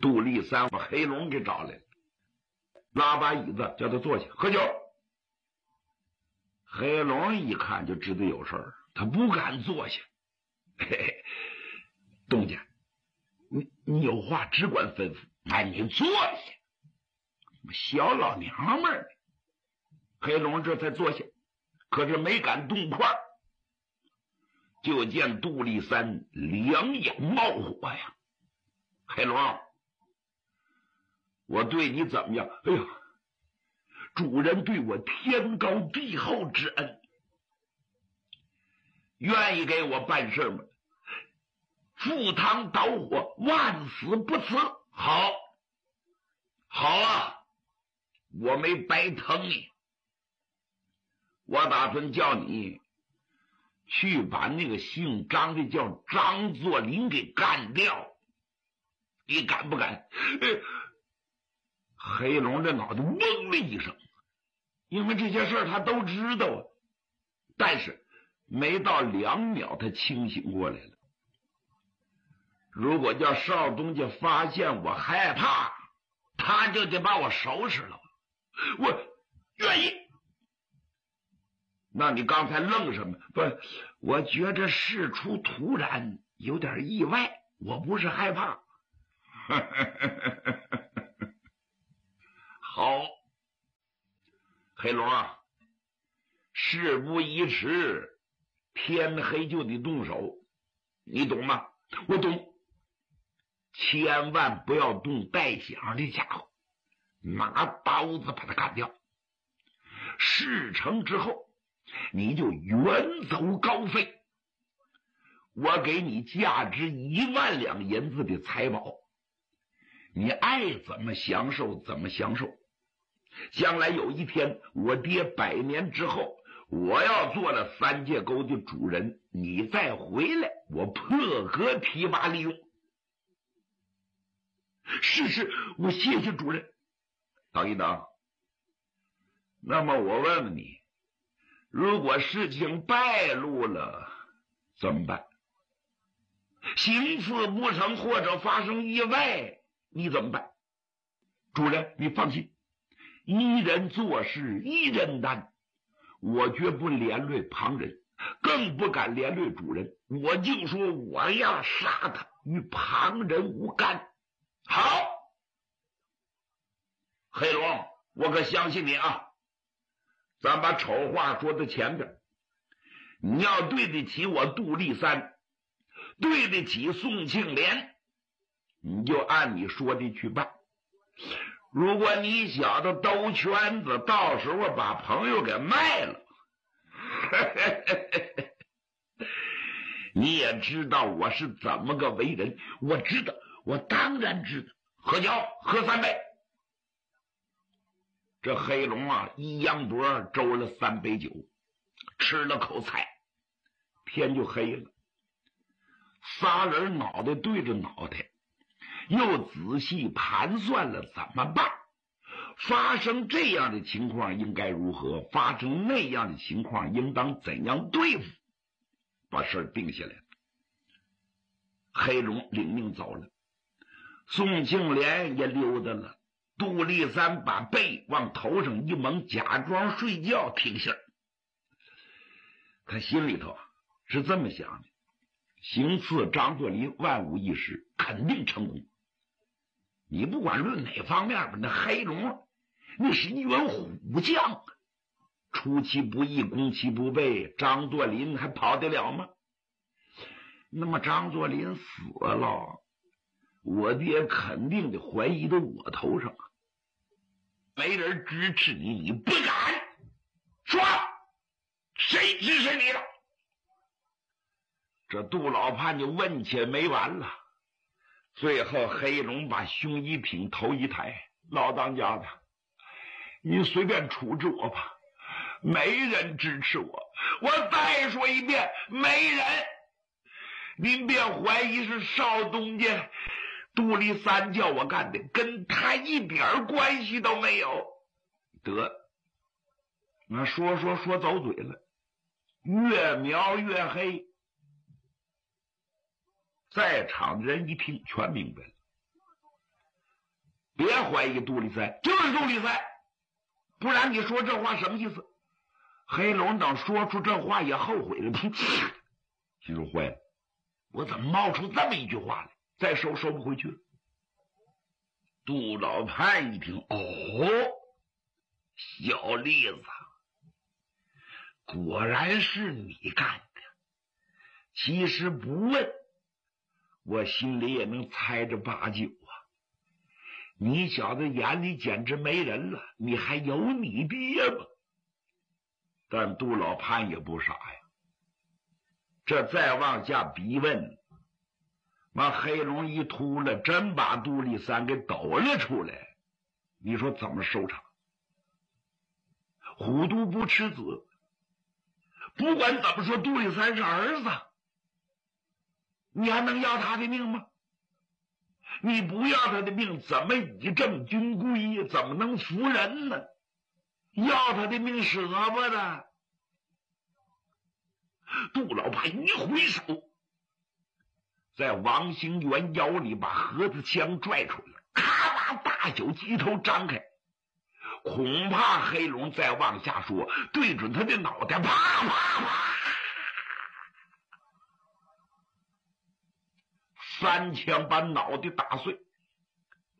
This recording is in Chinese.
杜立三把黑龙给找来了，拉把椅子叫他坐下喝酒。黑龙一看就知道有事儿，他不敢坐下。嘿嘿，东家，你有话只管吩咐。哎，你坐下。小老娘们儿，黑龙这才坐下，可是没敢动筷。就见杜立三两眼冒火呀！黑龙，我对你怎么样？哎呀，主人对我天高地厚之恩，愿意给我办事吗？赴汤蹈火，万死不辞。好，好啊，我没白疼你。我打算叫你去把那个姓张的叫张作霖给干掉，你敢不敢？黑龙这脑袋嗡的一声，因为这些事儿他都知道啊，但是没到2秒他清醒过来了。如果叫少东家发现我害怕，他就得把我收拾了。我愿意。那你刚才愣什么？不，我觉着事出突然，有点意外，我不是害怕。好，黑龙啊，事不宜迟，天黑就得动手，你懂吗？我懂。千万不要动带响的家伙，拿刀子把他干掉。事成之后，你就远走高飞，我给你价值1万两银子的财宝，你爱怎么享受怎么享受。将来有一天我爹100年之后，我要做了3界沟的主人，你再回来，我破格提拔利用。是，我谢谢主人。等一等，那么我问问你，如果事情败露了怎么办？行刺不成或者发生意外，你怎么办？主人，你放心，一人做事一人担，我绝不连累旁人，更不敢连累主人。我就说我要杀他，与旁人无干。好，黑龙，我可相信你啊！咱把丑话说到前边，你要对得起我杜立三，对得起宋庆莲，你就按你说的去办。如果你小子兜圈子，到时候把朋友给卖了，你也知道我是怎么个为人。我知道，我当然知道。喝酒，喝3杯。这黑龙啊，一扬脖周了3杯酒，吃了口菜，天就黑了。仨人脑袋对着脑袋，又仔细盘算了怎么办。发生这样的情况应该如何？发生那样的情况应当怎样对付？把事儿定下来。黑龙领命走了，宋庆莲也溜达了。杜立三把背往头上一蒙，假装睡觉听信儿。他心里头是这么想的：行刺张作霖万无一失，肯定成功。你不管论哪方面吧，那黑龙那是一员虎将，出其不意，攻其不备，张作霖还跑得了吗？那么张作霖死了，我爹肯定得怀疑到我头上啊！没人支持你，你不敢说，谁支持你了？这杜老判就问起没完了。最后黑龙把胸一挺，头一抬：老当家的，你随便处置我吧，没人支持我。我再说一遍，没人。您别怀疑是少东家杜立三叫我干的，跟他一点关系都没有。得，那说走嘴了，越描越黑。在场的人一听全明白了， 别怀疑杜立三，就是杜立三，不然你说这话什么意思？黑龙等说出这话也后悔了，心说坏了，我怎么冒出这么一句话来？再收不回去了。杜老潘一听，哦，小栗子，果然是你干的。其实不问，我心里也能猜着八九啊。你小子眼里简直没人了，你还有你爹吗？但杜老潘也不傻呀，这再往下逼问，把黑龙一秃了，真把杜立三给抖了出来，你说怎么收场？虎毒不吃子，不管怎么说，杜立三是儿子，你还能要他的命吗？你不要他的命，怎么以正军规？怎么能服人呢？要他的命舍不得。杜老潘一挥手，在王兴元腰里把盒子枪拽出来，咔把大小鸡头张开，恐怕黑龙再往下说，对准他的脑袋，啪啪啪，3枪把脑袋打碎。